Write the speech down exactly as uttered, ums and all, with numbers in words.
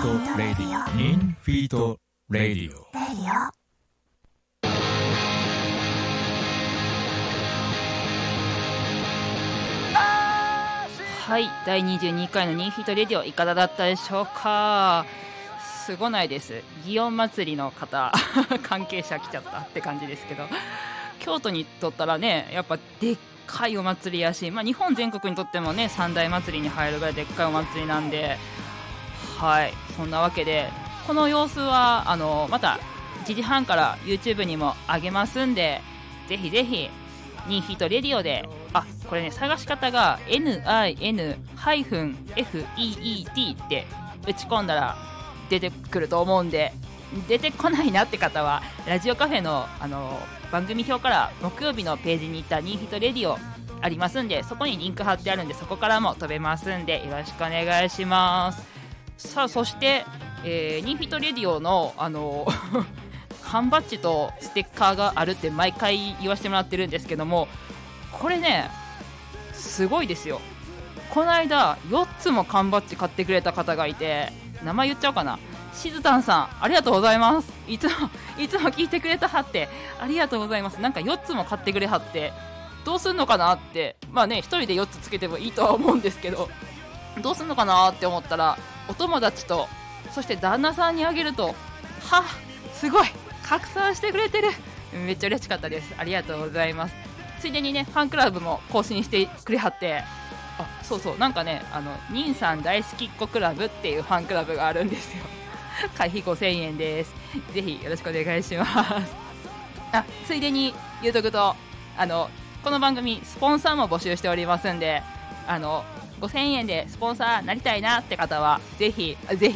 トレディオニンフィートレディオはい、だいにじゅうにかいのニンフィートレディオいかがだったでしょうか。すごないです。祇園祭りの方関係者来ちゃったって感じですけど、京都にとったらねやっぱでっかいお祭りやし、まあ、日本全国にとってもね三大祭りに入るぐらいでっかいお祭りなんで、はい、そんなわけでこの様子はあのまたいちじはんから YouTube にも上げますんで、ぜひぜひニンフィートレディオで、あ、これね探し方が ニンフィーティー って打ち込んだら出てくると思うんで、出てこないなって方はラジオカフェの、あの番組表から木曜日のページに行ったニンフィートレディオありますんで、そこにリンク貼ってあるんでそこからも飛べますんでよろしくお願いします。さあそして、えー、ニンフィートレディオのあの缶バッジとステッカーがあるって毎回言わせてもらってるんですけども、これねすごいですよ。この間よっつも缶バッジ買ってくれた方がいて、名前言っちゃおうかな、しずたんさんありがとうございます。いつもいつも聞いてくれたはってありがとうございます。なんかよっつも買ってくれはってどうすんのかなって、まあねひとりでよっつつけてもいいとは思うんですけど、どうすんのかなって思ったらお友達とそして旦那さんにあげると、はすごい拡散してくれてる、めっちゃ嬉しかったです。ありがとうございます。ついでにねファンクラブも更新してくれはって、あ、そうそう、なんかねあのニンさん大好きっ子クラブっていうファンクラブがあるんですよ。会費ごせんえんです。ぜひよろしくお願いします。あ、ついでに言うとくと、あのこの番組スポンサーも募集しておりますんで、あのごせんえんでスポンサーなりたいなって方はぜひぜひ